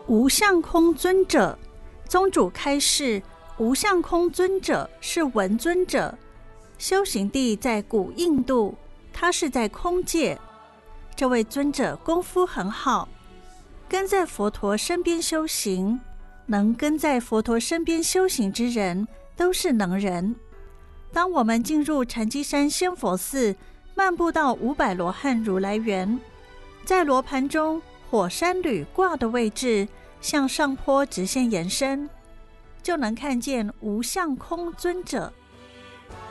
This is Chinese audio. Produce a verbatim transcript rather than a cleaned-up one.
无相空尊者，宗主开示，无相空尊者是文尊者，修行地在古印度，他是在空界。这位尊者功夫很好，跟在佛陀身边修行，能跟在佛陀身边修行之人都是能人。当我们进入禅机山仙佛寺，漫步到五百罗汉如来园，在罗盘中火山履挂的位置向上坡直线延伸，就能看见无相空尊者。